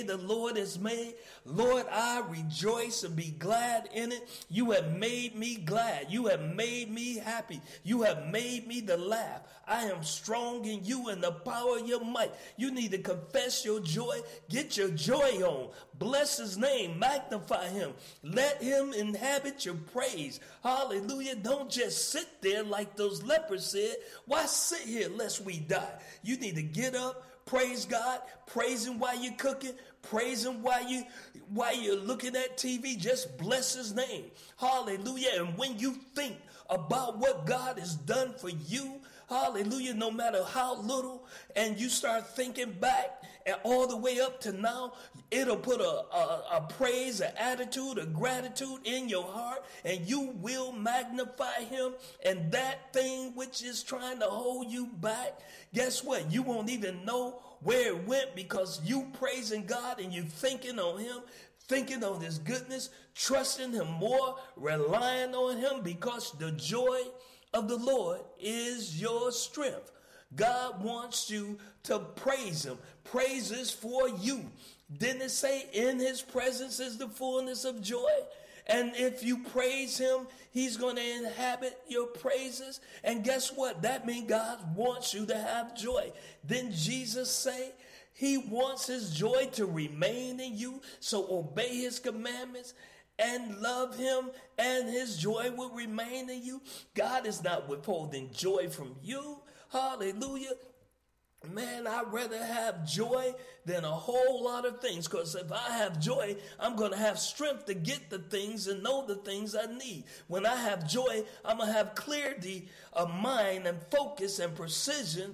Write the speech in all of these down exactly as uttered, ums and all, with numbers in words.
the Lord has made. Lord, I rejoice and be glad in it. You have made me glad. You have made me happy. You have made me to laugh. I am strong in you and the power of your might. You need to confess your joy. Get your joy on. Bless his name. Magnify him. Let him inhabit your praise. Hallelujah. Don't just sit there like those lepers said. Why sit here lest we die? You need to get up. Praise God, praise him while you're cooking, praise him while, you, while you're looking at T V. Just bless his name. Hallelujah. And when you think about what God has done for you, hallelujah, no matter how little, and you start thinking back and all the way up to now, it'll put a, a, a praise, an attitude, a gratitude in your heart, and you will magnify him. And that thing which is trying to hold you back, guess what? You won't even know where it went because you praising God and you thinking on him, thinking on his goodness, trusting him more, relying on him, because the joy of the Lord is your strength. God wants you to praise him. Praise is for you. Didn't it say in his presence is the fullness of joy? And if you praise him, he's going to inhabit your praises. And guess what? That means God wants you to have joy. Didn't Jesus say he wants his joy to remain in you? So obey his commandments and love him, and his joy will remain in you. God is not withholding joy from you. Hallelujah. Man, I'd rather have joy than a whole lot of things, because if I have joy, I'm going to have strength to get the things and know the things I need. When I have joy, I'm going to have clarity of mind and focus and precision,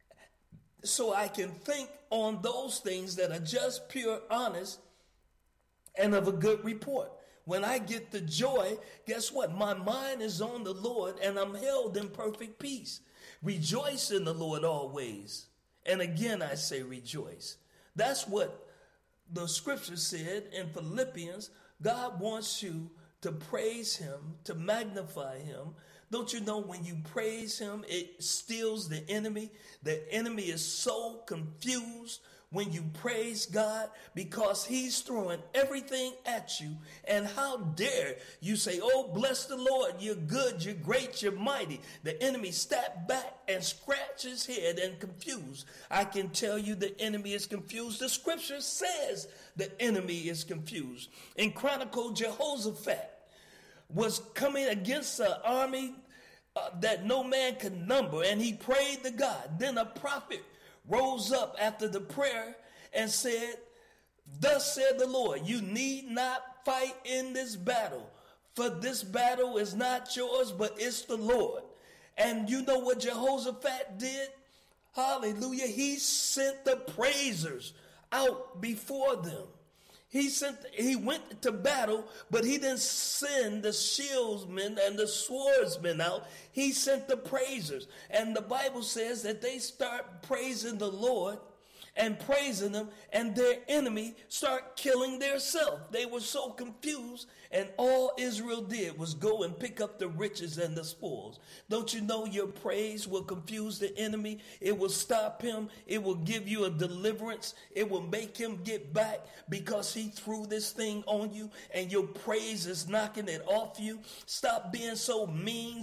so I can think on those things that are just, pure, honest, and of a good report. When I get the joy, guess what? My mind is on the Lord, and I'm held in perfect peace. Rejoice in the Lord always. And again, I say rejoice. That's what the scripture said in Philippians. God wants you to praise him, to magnify him. Don't you know when you praise him, it steals the enemy? The enemy is so confused when you praise God, because he's throwing everything at you. And how dare you say, oh, bless the Lord, you're good, you're great, you're mighty. The enemy steps back and scratches his head and confused. I can tell you the enemy is confused. The scripture says the enemy is confused. In Chronicle, Jehoshaphat was coming against an army uh, that no man could number, and he prayed to God. Then a prophet rose up after the prayer and said, thus said the Lord, you need not fight in this battle, for this battle is not yours, but it's the Lord. And you know what Jehoshaphat did? Hallelujah. He sent the praisers out before them. He sent, he went to battle, but he didn't send the shieldsmen and the swordsmen out. He sent the praisers. And the Bible says that they start praising the Lord and praising him, and their enemy start killing their self. They were so confused, and all Israel did was go and pick up the riches and the spoils. Don't you know your praise will confuse the enemy? It will stop him. It will give you a deliverance. It will make him get back, because he threw this thing on you, and your praise is knocking it off you. Stop being so mean.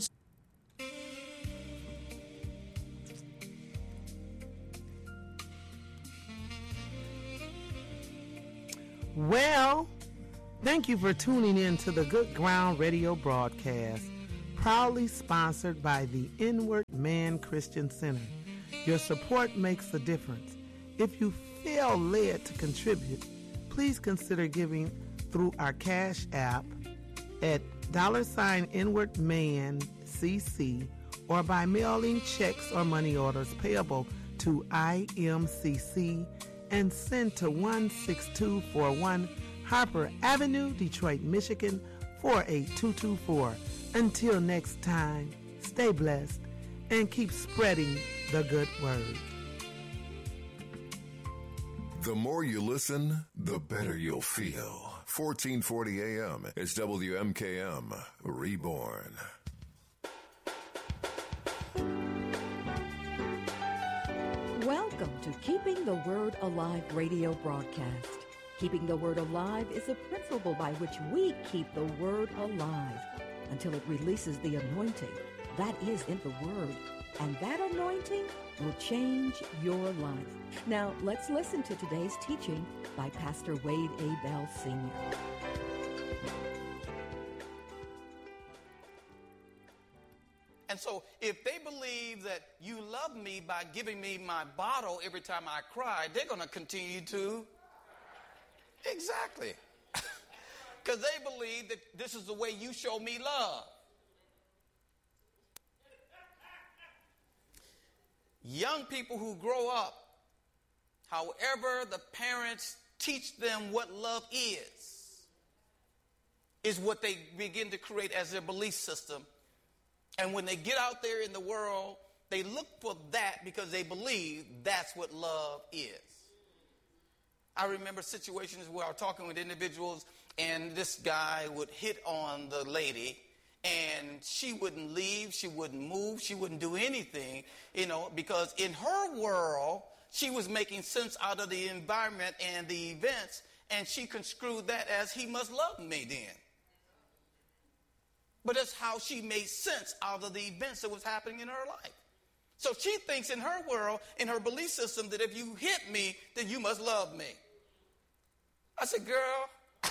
Well, thank you for tuning in to the Good Ground Radio broadcast, proudly sponsored by the Inward Man Christian Center. Your support makes a difference. If you feel led to contribute, please consider giving through our Cash App at dollar sign Inward Man C C, or by mailing checks or money orders payable to I M C C and send to one six two four one Harper Avenue, Detroit, Michigan four eight two two four. Until next time, stay blessed and keep spreading the good word. The more you listen, the better you'll feel. fourteen forty A M is W M K M Reborn. Welcome to Keeping the Word Alive radio broadcast. Keeping the Word alive is a principle by which we keep the Word alive until it releases the anointing that is in the Word. And that anointing will change your life. Now, let's listen to today's teaching by Pastor Wade A. Bell, Senior And so if they believe that you love me by giving me my bottle every time I cry, they're going to continue to. Exactly. Because they believe that this is the way you show me love. Young people who grow up, however the parents teach them what love is, is what they begin to create as their belief system. And when they get out there in the world, they look for that because they believe that's what love is. I remember situations where I was talking with individuals and this guy would hit on the lady and she wouldn't leave, she wouldn't move, she wouldn't do anything, you know, because in her world, she was making sense out of the environment and the events, and she construed that as he must love me then. But that's how she made sense out of the events that was happening in her life. So she thinks in her world, in her belief system, that if you hit me, then you must love me. I said, girl,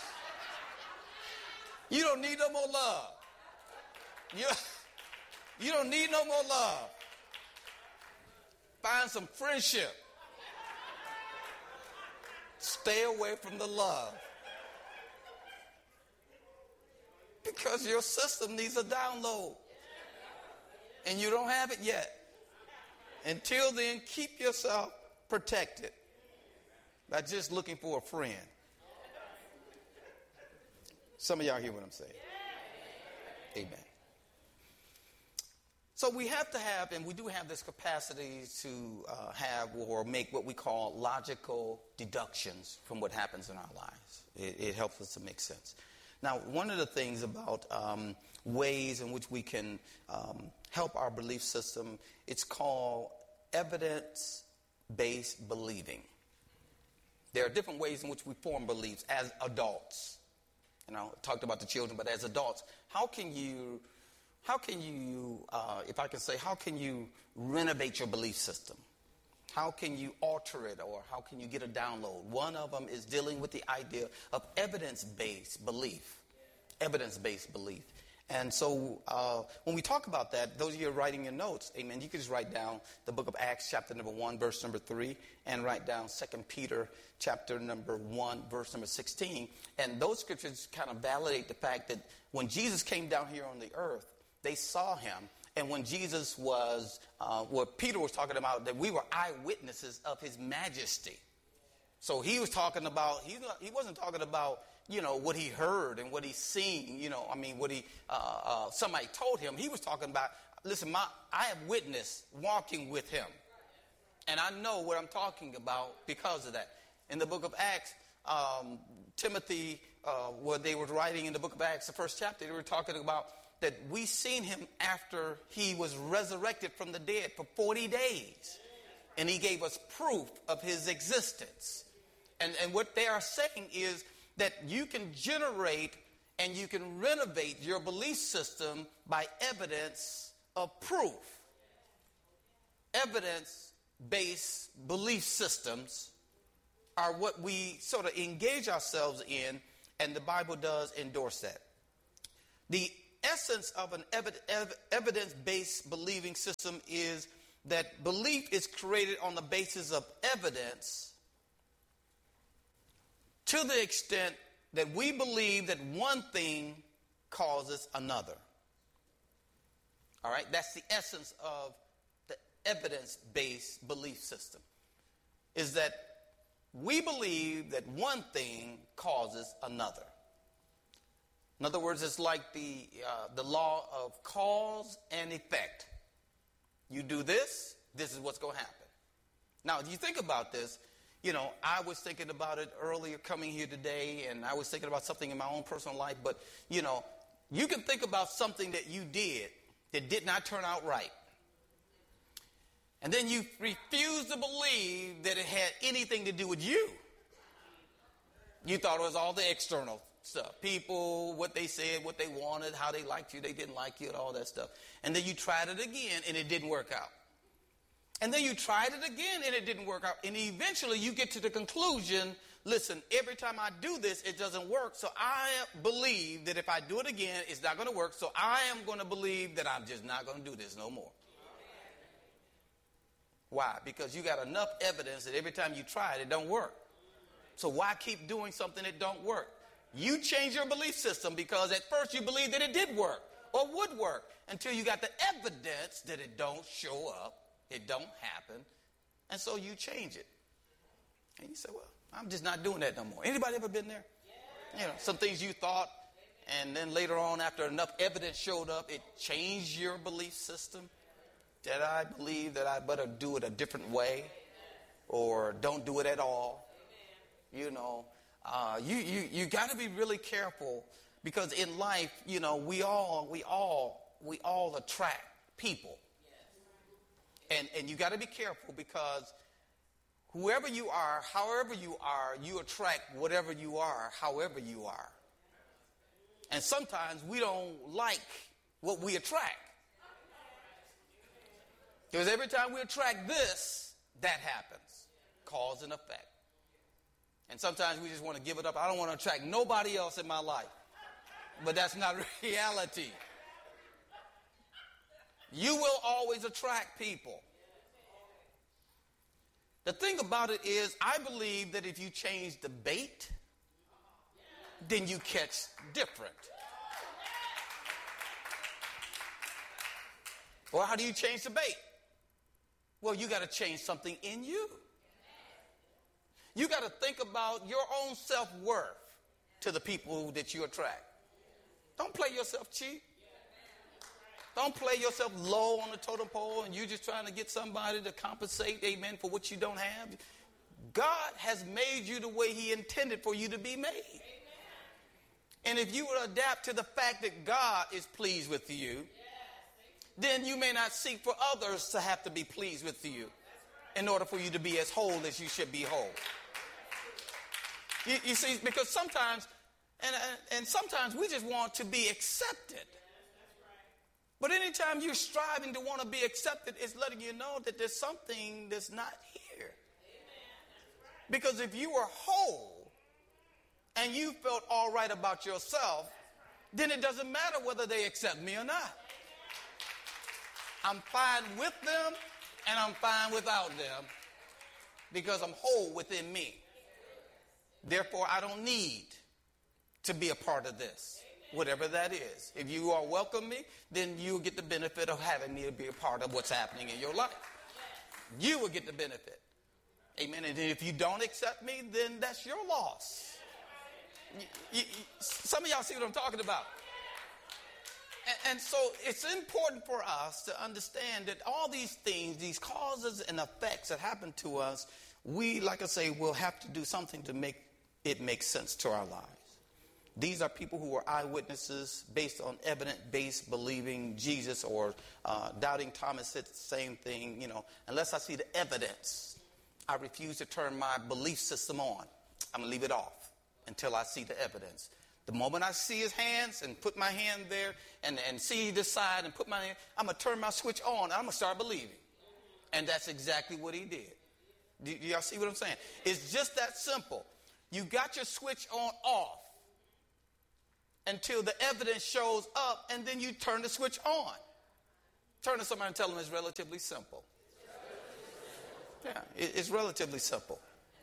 you don't need no more love. You, you don't need no more love. Find some friendship. Stay away from the love. Because your system needs a download. And you don't have it yet. Until then, keep yourself protected by just looking for a friend. Some of y'all hear what I'm saying. Amen. So we have to have, and we do have this capacity to uh, have or make what we call logical deductions from what happens in our lives. It, it helps us to make sense. Now, one of the things about um, ways in which we can um, help our belief system, it's called evidence-based believing. There are different ways in which we form beliefs as adults. You know, I talked about the children, but as adults, how can you, how can you, uh, if I can say, how can you renovate your belief system? How can you alter it, or how can you get a download? One of them is dealing with the idea of evidence-based belief. Evidence-based belief. And so uh, when we talk about that, those of you who are writing your notes, amen, you can just write down the book of Acts, chapter number one, verse number three, and write down Second Peter, chapter number one, verse number sixteen. And those scriptures kind of validate the fact that when Jesus came down here on the earth, they saw him. And when Jesus was, uh, what Peter was talking about, that we were eyewitnesses of his majesty. So he was talking about, he, he wasn't talking about, you know, what he heard and what he seen, you know, I mean, what he, uh, uh, somebody told him. He was talking about, listen, my, I have witnessed walking with him. And I know what I'm talking about because of that. In the book of Acts, um, Timothy, uh, where they were writing in the book of Acts, the first chapter, they were talking about that we seen him after he was resurrected from the dead for forty days. And he gave us proof of his existence. And, and what they are saying is that you can generate and you can renovate your belief system by evidence of proof. Evidence-based belief systems are what we sort of engage ourselves in, and the Bible does endorse that. The essence of an evidence-based believing system is that belief is created on the basis of evidence to the extent that we believe that one thing causes another. All right? That's the essence of the evidence-based belief system, is that we believe that one thing causes another. In other words, it's like the, uh, the law of cause and effect. You do this, this is what's going to happen. Now, if you think about this, you know, I was thinking about it earlier coming here today, and I was thinking about something in my own personal life, but, you know, you can think about something that you did that did not turn out right. And then you refuse to believe that it had anything to do with you. You thought it was all the external stuff. People, what they said, what they wanted, how they liked you, they didn't like you, and all that stuff. And then you tried it again, and it didn't work out. And then you tried it again, and it didn't work out. And eventually you get to the conclusion, listen, every time I do this, it doesn't work. So I believe that if I do it again, it's not going to work. So I am going to believe that I'm just not going to do this no more. Why? Because you got enough evidence that every time you try it, it don't work. So why keep doing something that don't work? You change your belief system because at first you believed that it did work or would work until you got the evidence that it don't show up, it don't happen, and so you change it. And you say, well, I'm just not doing that no more. Anybody ever been there? You know, some things you thought, and then later on after enough evidence showed up, it changed your belief system. That I believe that I better do it a different way or don't do it at all. You know, uh, you, you, you got to be really careful because in life, you know, we all, we all, we all attract people. And, and you got to be careful because whoever you are, however you are, you attract whatever you are, however you are. And sometimes we don't like what we attract. Because every time we attract this, that happens. Cause and effect. And sometimes we just want to give it up. I don't want to attract nobody else in my life. But that's not reality. You will always attract people. The thing about it is, I believe that if you change the bait, then you catch different. Well, how do you change the bait? Well, you got to change something in you. You got to think about your own self-worth to the people that you attract. Don't play yourself cheap. Don't play yourself low on the totem pole and you're just trying to get somebody to compensate, amen, for what you don't have. God has made you the way he intended for you to be made. And if you would adapt to the fact that God is pleased with you, then you may not seek for others to have to be pleased with you in order for you to be as whole as you should be whole. You, you see, because sometimes, and, and sometimes we just want to be accepted. But anytime you're striving to want to be accepted, it's letting you know that there's something that's not here. Because if you were whole and you felt all right about yourself, then it doesn't matter whether they accept me or not. I'm fine with them and I'm fine without them because I'm whole within me. Therefore, I don't need to be a part of this, whatever that is. If you are welcome me, then you'll get the benefit of having me to be a part of what's happening in your life. You will get the benefit. Amen. And if you don't accept me, then that's your loss. You, you, some of y'all see what I'm talking about. And, and so it's important for us to understand that all these things, these causes and effects that happen to us, we, like I say, will have to do something to make it make sense to our lives. These are people who are eyewitnesses based on evidence-based believing Jesus, or uh, doubting Thomas said the same thing. You know, unless I see the evidence, I refuse to turn my belief system on. I'm going to leave it off until I see the evidence. The moment I see his hands and put my hand there and, and see this side and put my hand, I'm going to turn my switch on and I'm going to start believing. And that's exactly what he did. Do, do y'all see what I'm saying? It's just that simple. You got your switch on off until the evidence shows up, and then you turn the switch on. Turn to somebody and tell them it's relatively simple. Yeah, it, it's relatively simple.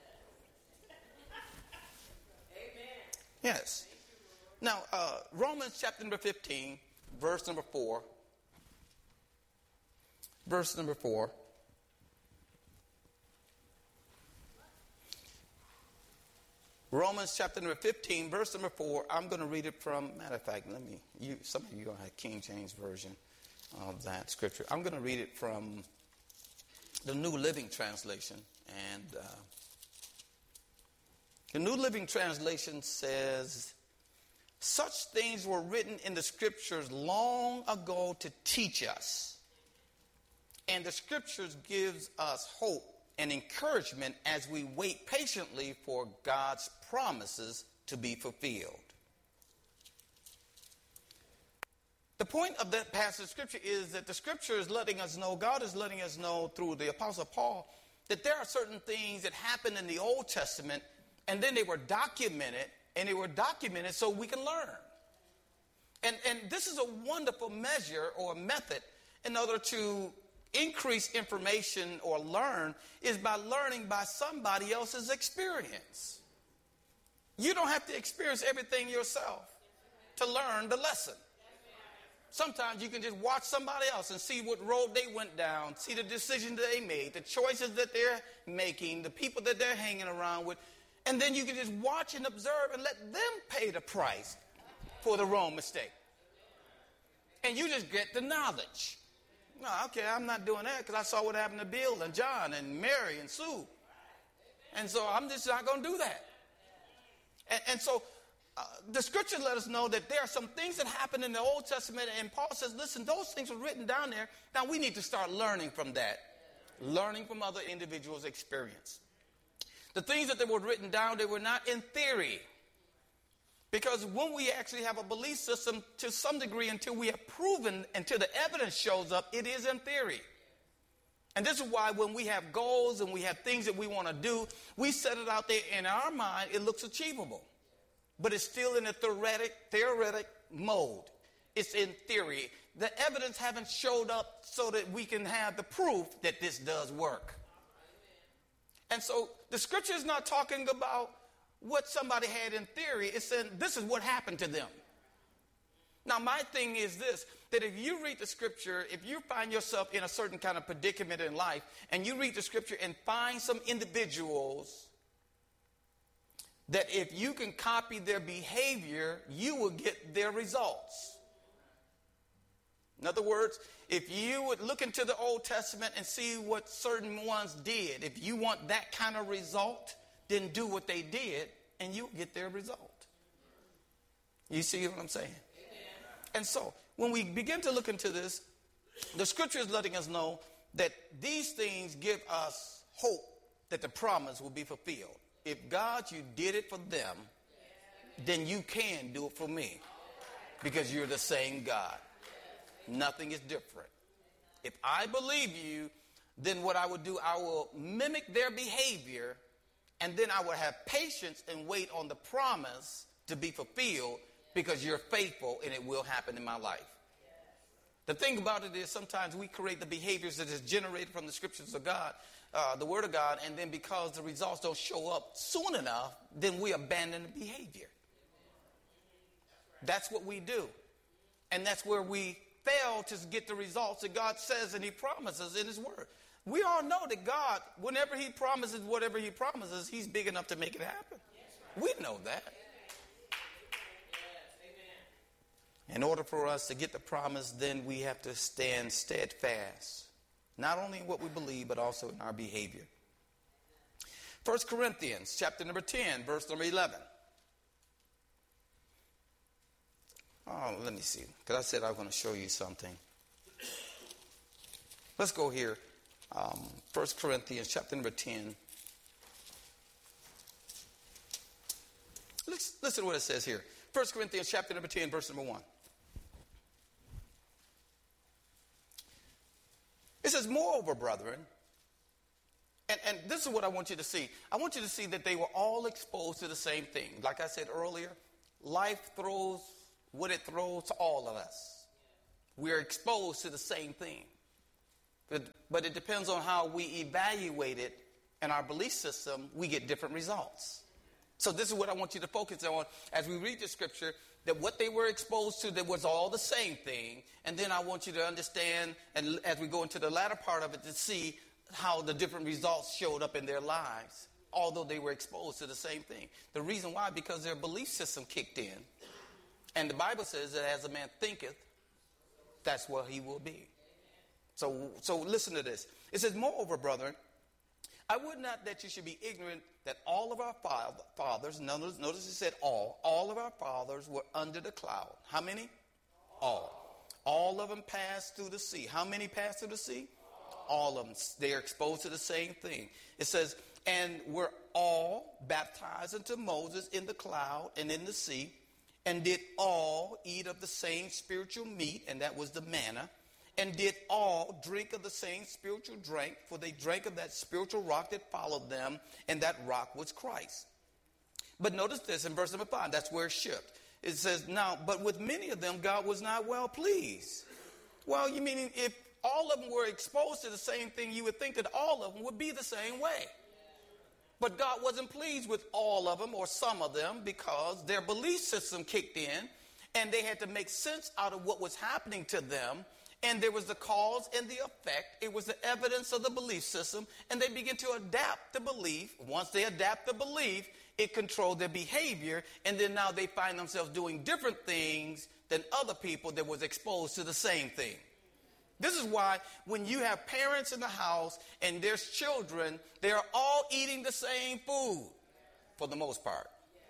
Amen. Yes. Now, uh, Romans chapter number fifteen, verse number four. Verse number four. Romans chapter number fifteen, verse number four. I'm going to read it from, matter of fact, let me, you, some of you don't have King James Version of that scripture. I'm going to read it from the New Living Translation. And uh, the New Living Translation says, such things were written in the scriptures long ago to teach us. And the scriptures gives us hope and encouragement as we wait patiently for God's promises to be fulfilled. The point of that passage of Scripture is that the Scripture is letting us know, God is letting us know through the Apostle Paul, that there are certain things that happened in the Old Testament, and then they were documented, and they were documented so we can learn. And, and this is a wonderful measure or method in order to increase information or learn, is by learning by somebody else's experience. You don't have to experience everything yourself to learn the lesson. Sometimes you can just watch somebody else and see what road they went down, see the decisions that they made, the choices that they're making, the people that they're hanging around with, and then you can just watch and observe and let them pay the price for the wrong mistake. And you just get the knowledge. No, okay, I'm not doing that because I saw what happened to Bill and John and Mary and Sue. And so I'm just not going to do that. And, and so uh, the scriptures let us know that there are some things that happened in the Old Testament, and Paul says, listen, those things were written down there. Now we need to start learning from that, learning from other individuals' experience. The things that they were written down, they were not in theory. Because when we actually have a belief system, to some degree, until we have proven, until the evidence shows up, it is in theory. And this is why when we have goals and we have things that we want to do, we set it out there in our mind, it looks achievable. But it's still in a theoretic, theoretic mode. It's in theory. The evidence haven't showed up so that we can have the proof that this does work. And so the scripture is not talking about what somebody had in theory. It's saying this is what happened to them. Now, my thing is this, that if you read the scripture, if you find yourself in a certain kind of predicament in life, and you read the scripture and find some individuals that if you can copy their behavior, you will get their results. In other words, if you would look into the Old Testament and see what certain ones did, if you want that kind of result, then do what they did, and you'll get their result. You see what I'm saying? Amen. And so, when we begin to look into this, the scripture is letting us know that these things give us hope that the promise will be fulfilled. If God, you did it for them, then you can do it for me, because you're the same God. Nothing is different. If I believe you, then what I would do, I will mimic their behavior, and then I will have patience and wait on the promise to be fulfilled, because you're faithful and it will happen in my life. The thing about it is sometimes we create the behaviors that is generated from the scriptures of God, uh, the word of God, and then because the results don't show up soon enough, then we abandon the behavior. That's what we do. And that's where we fail to get the results that God says and he promises in his word. We all know that God, whenever he promises whatever he promises, he's big enough to make it happen. We know that. In order for us to get the promise, then we have to stand steadfast, not only in what we believe, but also in our behavior. First Corinthians chapter number ten, verse number eleven. Oh, let me see, because I said I was going to show you something. Let's go here. Um, First Corinthians chapter number ten. Let's listen to what it says here. First Corinthians chapter number ten, verse number one. It says, moreover, brethren, and, and this is what I want you to see. I want you to see that they were all exposed to the same thing. Like I said earlier, life throws what it throws to all of us. We are exposed to the same thing. But, but it depends on how we evaluate it and our belief system, we get different results. So this is what I want you to focus on as we read the scripture, that what they were exposed to, that was all the same thing. And then I want you to understand, and as we go into the latter part of it, to see how the different results showed up in their lives, although they were exposed to the same thing. The reason why, because their belief system kicked in. And the Bible says that as a man thinketh, that's what he will be. So, so listen to this. It says, moreover, brethren, I would not that you should be ignorant that all of our fathers, notice, notice it said all, all of our fathers were under the cloud. How many? All. All of them passed through the sea. How many passed through the sea? All of them. They're exposed to the same thing. It says, and were all baptized into Moses in the cloud and in the sea, and did all eat of the same spiritual meat, and that was the manna, and did all drink of the same spiritual drink, for they drank of that spiritual rock that followed them, and that rock was Christ. But notice this in verse number five, that's where it shipped. It says, now, but with many of them, God was not well pleased. Well, you mean if all of them were exposed to the same thing, you would think that all of them would be the same way. But God wasn't pleased with all of them or some of them because their belief system kicked in and they had to make sense out of what was happening to them. And there was the cause and the effect. It was the evidence of the belief system. And they began to adapt the belief. Once they adapt the belief, it controlled their behavior. And then now they find themselves doing different things than other people that was exposed to the same thing. This is why when you have parents in the house and there's children, they're all eating the same food for the most part.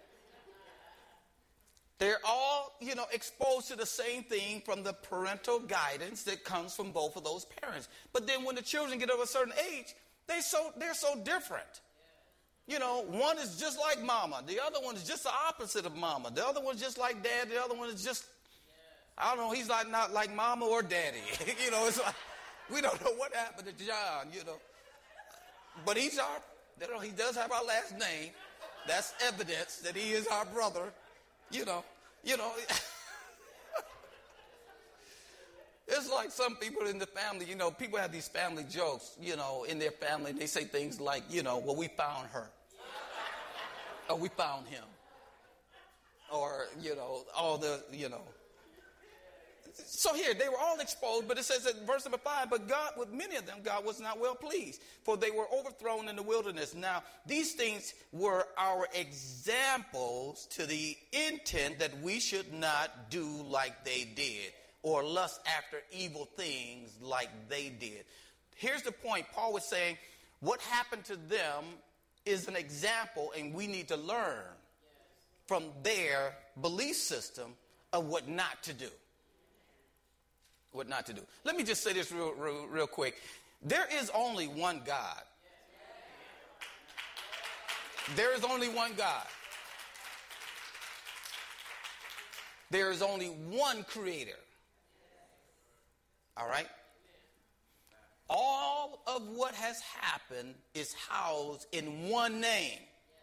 They're all, you know, exposed to the same thing from the parental guidance that comes from both of those parents. But then when the children get of a certain age, they so they're so different. You know, one is just like mama. The other one is just the opposite of mama. The other one's just like dad. The other one is just, I don't know, he's like not like mama or daddy. You know, it's like, we don't know what happened to John, you know. But he's our, you know, he does have our last name. That's evidence that he is our brother. You know, you know, it's like some people in the family, you know, people have these family jokes, you know, in their family. They say things like, you know, well, we found her. Or we found him. Or, you know, all the, you know. So here, they were all exposed, but it says in verse number five, but God, with many of them, God was not well pleased, for they were overthrown in the wilderness. Now, these things were our examples to the intent that we should not do like they did, or lust after evil things like they did. Here's the point. Paul was saying, what happened to them is an example, and we need to learn from their belief system of what not to do. What not to do. Let me just say this real, real, real quick. There is only one God. There is only one God. There is only one creator. All right? All of what has happened is housed in one name.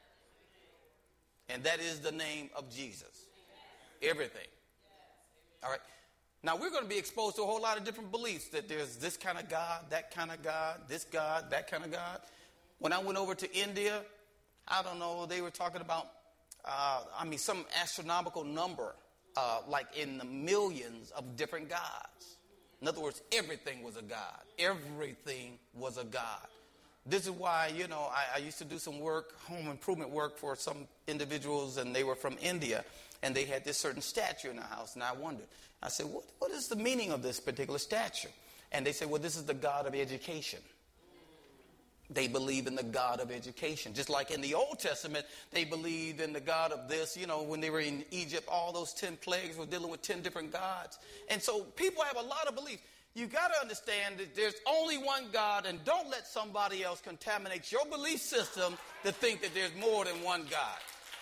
And that is the name of Jesus. Everything. All right? Now, we're going to be exposed to a whole lot of different beliefs that there's this kind of God, that kind of God, this God, that kind of God. When I went over to India, I don't know, they were talking about, uh, I mean, some astronomical number, uh, like in the millions of different gods. In other words, everything was a God. Everything was a God. This is why, you know, I, I used to do some work, home improvement work for some individuals, and they were from India, and they had this certain statue in the house, and I wondered. I said, what, what is the meaning of this particular statue? And they said, well, this is the God of education. They believe in the God of education. Just like in the Old Testament, they believed in the God of this. You know, when they were in Egypt, all those ten plagues were dealing with ten different gods. And so people have a lot of beliefs. You got to understand that there's only one God, and don't let somebody else contaminate your belief system to think that there's more than one God.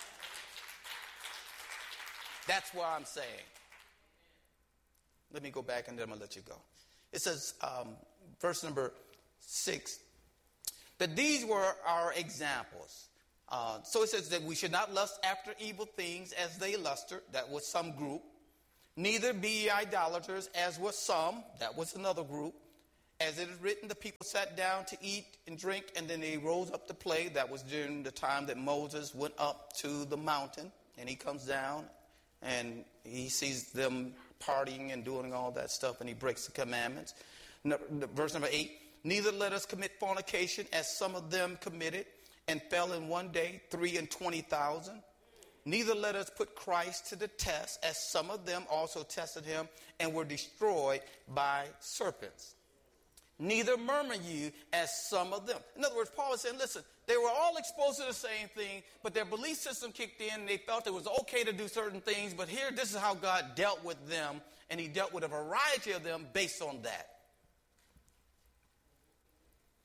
That's what I'm saying. Let me go back and then I'm going to let you go. It says, um, verse number six, that these were our examples. Uh, so it says that we should not lust after evil things as they luster. That was some group. Neither be ye idolaters as was some. That was another group. As it is written, the people sat down to eat and drink, and then they rose up to play. That was during the time that Moses went up to the mountain, and he comes down, and he sees them partying and doing all that stuff, and he breaks the commandments. No, verse number eight, neither let us commit fornication as some of them committed and fell in one day three and twenty thousand. Neither let us put Christ to the test as some of them also tested him and were destroyed by serpents. Neither murmur you as some of them. In other words, Paul is saying, listen, they were all exposed to the same thing, but their belief system kicked in and they felt it was okay to do certain things. But here, this is how God dealt with them, and he dealt with a variety of them based on that.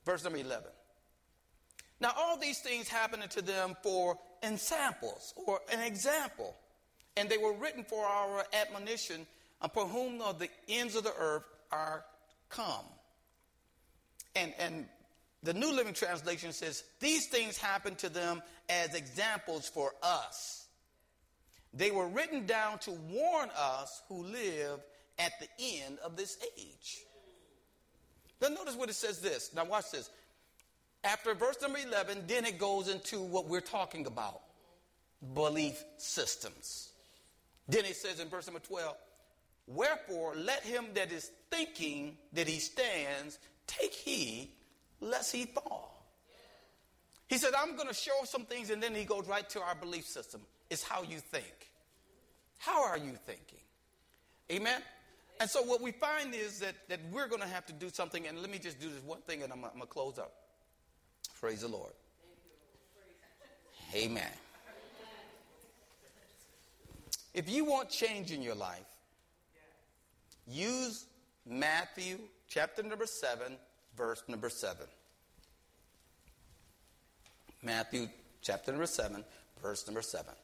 Verse number eleven. Now all these things happened to them for ensamples, or an example. And they were written for our admonition, upon whom the ends of the earth are come. And, and the New Living Translation says, these things happened to them as examples for us. They were written down to warn us who live at the end of this age. Now notice what it says this. Now watch this. After verse number eleven, then it goes into what we're talking about. Belief systems. Then it says in verse number twelve, wherefore let him that is thinking that he stands take heed lest he fall. He said, I'm going to show some things, and then he goes right to our belief system. It's how you think. How are you thinking? Amen? And so what we find is that, that we're going to have to do something, and let me just do this one thing, and I'm, I'm going to close up. Praise the Lord. Amen. If you want change in your life, use Matthew chapter number seven, verse number seven. Matthew chapter number seven, verse number seven.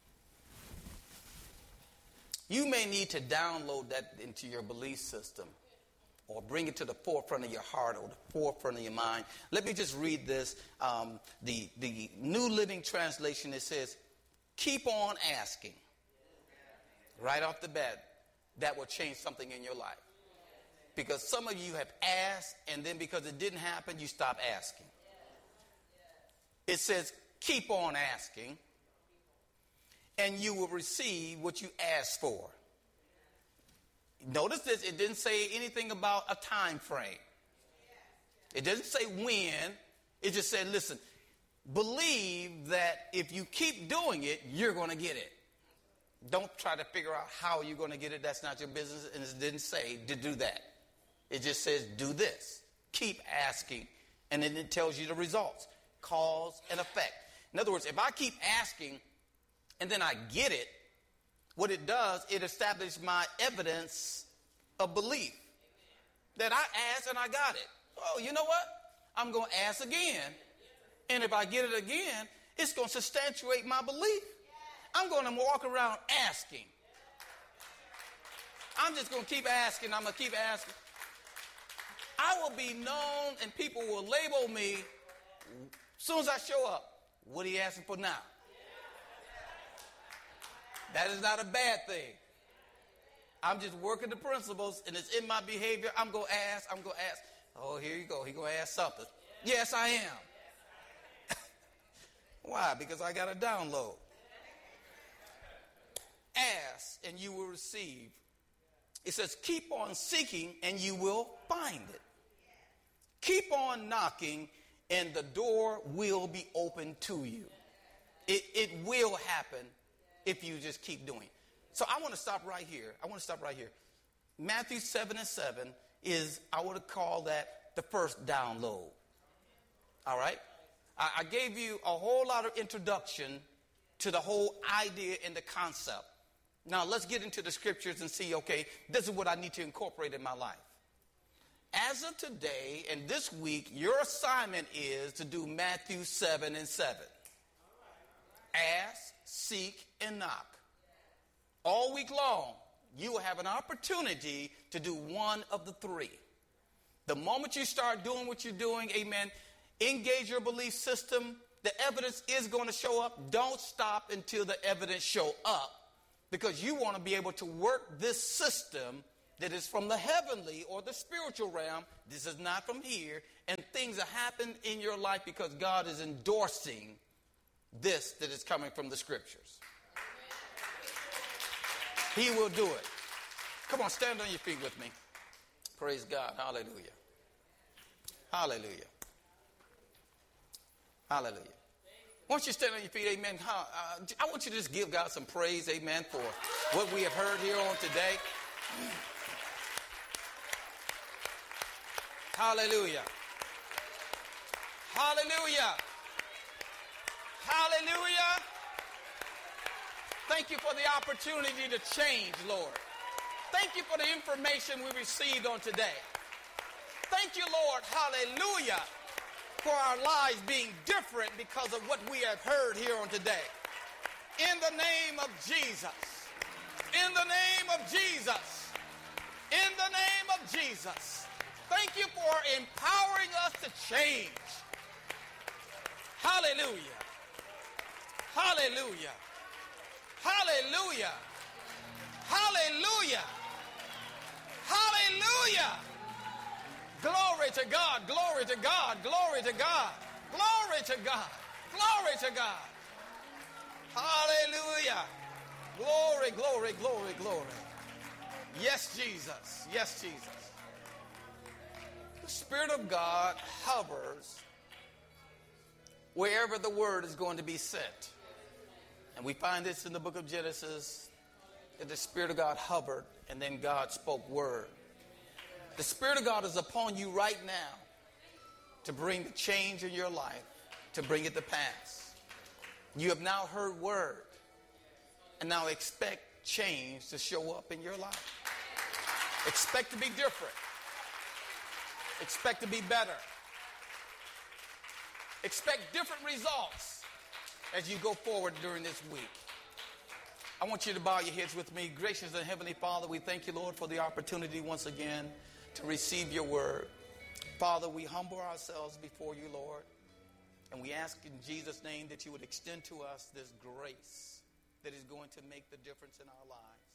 You may need to download that into your belief system or bring it to the forefront of your heart or the forefront of your mind. Let me just read this. Um, the, the New Living Translation, it says, keep on asking. Right off the bat, that will change something in your life. Because some of you have asked, and then because it didn't happen, you stop asking. It says, keep on asking, and you will receive what you asked for. Notice this, it didn't say anything about a time frame. It doesn't say when. It just said, listen, believe that if you keep doing it, you're going to get it. Don't try to figure out how you're going to get it. That's not your business. And it didn't say to do that. It just says do this. Keep asking. And then it tells you the results. Cause and effect. In other words, if I keep asking and then I get it, what it does, it establishes my evidence of belief. That I asked and I got it. Oh, you know what? I'm going to ask again. And if I get it again, it's going to substantiate my belief. I'm going to walk around asking. I'm just going to keep asking. I'm going to keep asking. I will be known and people will label me as soon as I show up. What are you asking for now? That is not a bad thing. I'm just working the principles and it's in my behavior. I'm going to ask. I'm going to ask. Oh, here you go. He's going to ask something. Yes, I am. Why? Because I got a download. Ask and you will receive. It says keep on seeking and you will find it. Keep on knocking and the door will be open to you. It, it will happen if you just keep doing it. So I want to stop right here. I want to stop right here. Matthew seven and seven is, I would call that the first download. All right? I, I gave you a whole lot of introduction to the whole idea and the concept. Now let's get into the scriptures and see, okay, this is what I need to incorporate in my life. As of today and this week, your assignment is to do Matthew seven and seven. Ask, seek, and knock. All week long, you will have an opportunity to do one of the three. The moment you start doing what you're doing, amen, engage your belief system. The evidence is going to show up. Don't stop until the evidence show up. Because you want to be able to work this system that is from the heavenly or the spiritual realm. This is not from here. And things that happen in your life because God is endorsing this that is coming from the scriptures. He will do it. Come on, stand on your feet with me. Praise God. Hallelujah. Hallelujah. Hallelujah. Once you stand on your feet, amen, uh, I want you to just give God some praise, amen, for what we have heard here on today. Hallelujah. Hallelujah. Hallelujah. Thank you for the opportunity to change, Lord. Thank you for the information we received on today. Thank you, Lord. Hallelujah. for our lives being different because of what we have heard here on today. In the name of Jesus. In the name of Jesus. In the name of Jesus. Thank you for empowering us to change. Hallelujah. Hallelujah. Hallelujah. Hallelujah. Hallelujah. Glory to God. Glory to God. Glory to God. Glory to God. Glory to God. Hallelujah. Glory, glory, glory, glory. Yes, Jesus. Yes, Jesus. The Spirit of God hovers wherever the word is going to be sent. And we find this in the book of Genesis, that the Spirit of God hovered and then God spoke word. The Spirit of God is upon you right now to bring the change in your life, to bring it to pass. You have now heard word, and now expect change to show up in your life. Expect to be different. Expect to be better. Expect different results as you go forward during this week. I want you to bow your heads with me. Gracious and Heavenly Father, we thank you, Lord, for the opportunity once again to receive your word. Father, we humble ourselves before you, Lord, and we ask in Jesus' name that you would extend to us this grace that is going to make the difference in our lives.